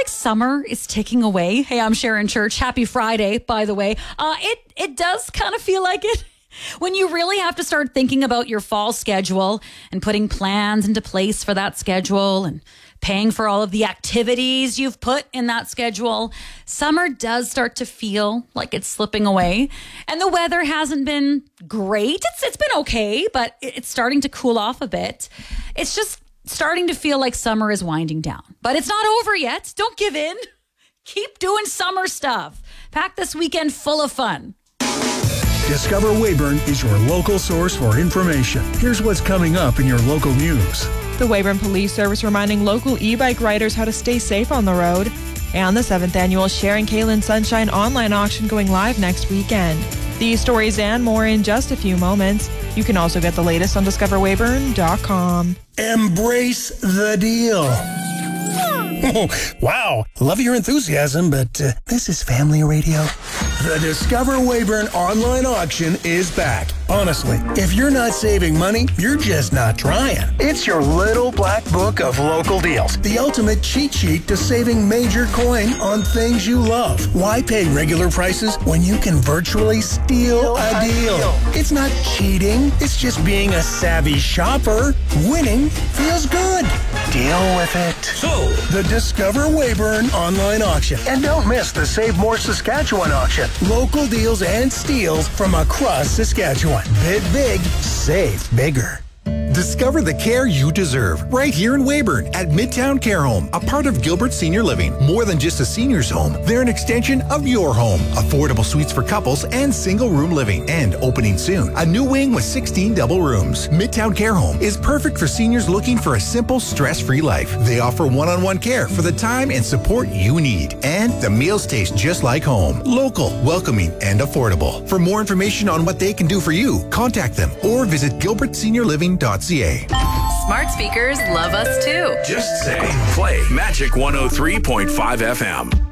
like summer is ticking away. Hey, I'm Sharon Church. Happy Friday, by the way. It does kind of feel like it when you really have to start thinking about your fall schedule and putting plans into place for that schedule and paying for all of the activities you've put in that schedule. Summer does start to feel like it's slipping away, and the weather hasn't been great. It's been okay, but it's starting to cool off a bit. It's just starting to feel like summer is winding down, but it's not over yet. Don't give in. Keep doing summer stuff. Pack this weekend full of fun. Discover Weyburn is your local source for information. Here's what's coming up in your local news. The Weyburn Police Service reminding local e-bike riders how to stay safe on the road. And the 7th annual Sharon Kalin Sunshine online auction going live next weekend. These stories and more in just a few moments. You can also get the latest on discoverweyburn.com. Embrace the deal. Oh, wow. Love your enthusiasm, but this is family radio. The Discover Weyburn online auction is back. Honestly, if you're not saving money, you're just not trying. It's your little black book of local deals. The ultimate cheat sheet to saving major coin on things you love. Why pay regular prices when you can virtually steal a deal? It's not cheating. It's just being a savvy shopper. Winning feels good. Deal with it. So, the Discover Weyburn online auction. And don't miss the Save More Saskatchewan auction. Local deals and steals from across Saskatchewan. Bid big, save bigger. Discover the care you deserve right here in Weyburn at Midtown Care Home, a part of Gilbert Senior Living. More than just a senior's home, they're an extension of your home. Affordable suites for couples and single room living. And opening soon, a new wing with 16 double rooms. Midtown Care Home is perfect for seniors looking for a simple, stress-free life. They offer one-on-one care for the time and support you need. And the meals taste just like home. Local, welcoming, and affordable. For more information on what they can do for you, contact them or visit gilbertseniorliving.ca. Smart speakers love us too. Just say, play Magic 103.5 FM.